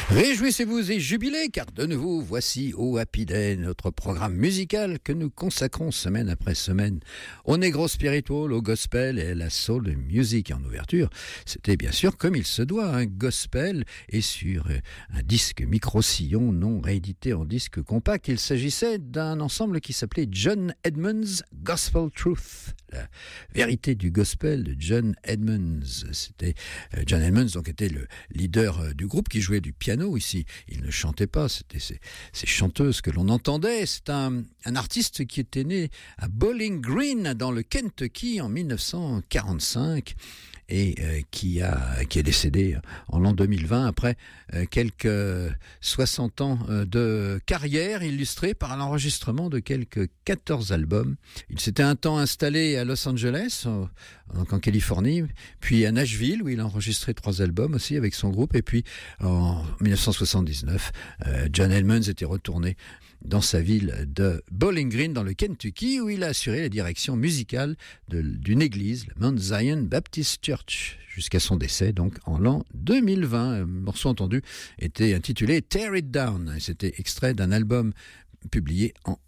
Réjouissez-vous et jubilez, car de nouveau, voici au Happy Day, notre programme musical que nous consacrons semaine après semaine au negro spiritual, au gospel et à la soul music. En ouverture, c'était bien sûr comme il se doit, un gospel et sur un disque micro-sillon non réédité en disque compact. Il s'agissait d'un ensemble qui s'appelait John Edmunds Gospel Truth. La vérité du gospel de John Edmunds. C'était John Edmunds, donc était le leader du groupe qui jouait du piano ici. Il ne chantait pas, c'était ces chanteuses que l'on entendait. C'est un artiste qui était né à Bowling Green dans le Kentucky en 1945 et qui est décédé en l'an 2020 après quelques 60 ans de carrière illustrée par l'enregistrement de quelques 14 albums. Il s'était un temps installé à Los Angeles, donc en Californie, puis à Nashville où il a enregistré 3 albums aussi avec son groupe, et puis en 1979, John Edmunds était retourné dans sa ville de Bowling Green dans le Kentucky où il a assuré la direction musicale d'une église, la Mount Zion Baptist Church, jusqu'à son décès donc en l'an 2020. Le morceau entendu était intitulé Tear It Down et c'était extrait d'un album publié en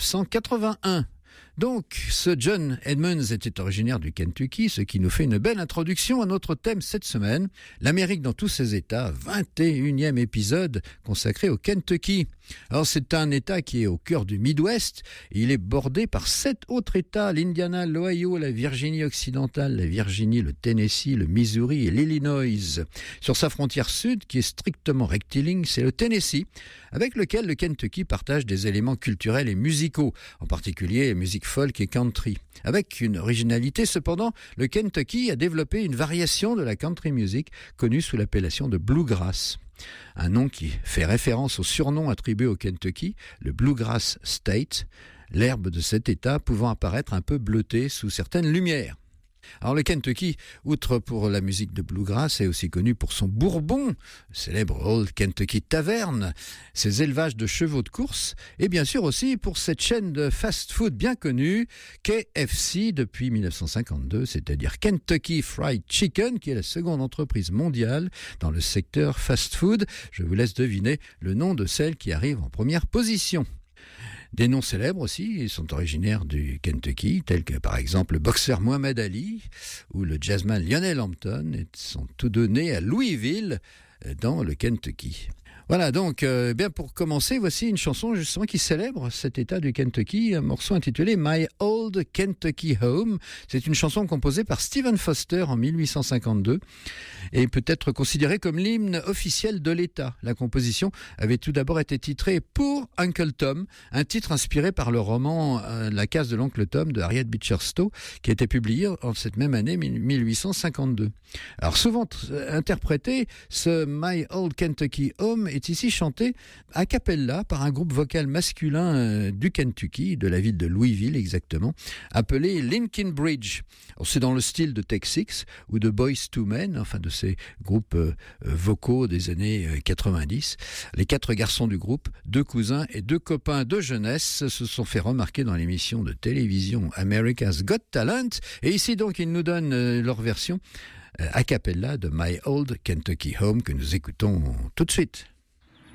1981. Donc, ce John Edmunds était originaire du Kentucky, ce qui nous fait une belle introduction à notre thème cette semaine, l'Amérique dans tous ses États, 21e épisode consacré au Kentucky. Alors, c'est un État qui est au cœur du Midwest, et il est bordé par 7 autres États, l'Indiana, l'Ohio, la Virginie occidentale, la Virginie, le Tennessee, le Missouri et l'Illinois. Sur sa frontière sud, qui est strictement rectiligne, c'est le Tennessee, avec lequel le Kentucky partage des éléments culturels et musicaux, en particulier musique folk et country. Avec une originalité cependant, le Kentucky a développé une variation de la country music connue sous l'appellation de bluegrass. Un nom qui fait référence au surnom attribué au Kentucky, le Bluegrass State, l'herbe de cet état pouvant apparaître un peu bleutée sous certaines lumières. Alors le Kentucky, outre pour la musique de bluegrass, est aussi connu pour son bourbon, le célèbre Old Kentucky Tavern, ses élevages de chevaux de course, et bien sûr aussi pour cette chaîne de fast-food bien connue, KFC depuis 1952, c'est-à-dire Kentucky Fried Chicken, qui est la seconde entreprise mondiale dans le secteur fast-food. Je vous laisse deviner le nom de celle qui arrive en première position. Des noms célèbres aussi, ils sont originaires du Kentucky, tels que par exemple le boxeur Muhammad Ali ou le jazzman Lionel Hampton, et sont tous deux nés à Louisville, dans le Kentucky. Voilà, donc, bien pour commencer, voici une chanson justement qui célèbre cet état du Kentucky, un morceau intitulé My Old Kentucky Home. C'est une chanson composée par Stephen Foster en 1852 et peut être considérée comme l'hymne officiel de l'État. La composition avait tout d'abord été titrée Pour Uncle Tom, un titre inspiré par le roman La case de l'oncle Tom de Harriet Beecher Stowe, qui a été publié en cette même année 1852. Alors souvent interprété, ce My Old Kentucky Home est ici chanté a cappella par un groupe vocal masculin du Kentucky, de la ville de Louisville exactement, appelé Lincoln Bridge. Alors, c'est dans le style de Tex-Six ou de Boyz II Men, enfin de ces groupes vocaux des années 90. Les 4 garçons du groupe, 2 cousins et 2 copains de jeunesse, se sont fait remarquer dans l'émission de télévision America's Got Talent. Et ici donc ils nous donnent leur version a cappella de My Old Kentucky Home que nous écoutons tout de suite.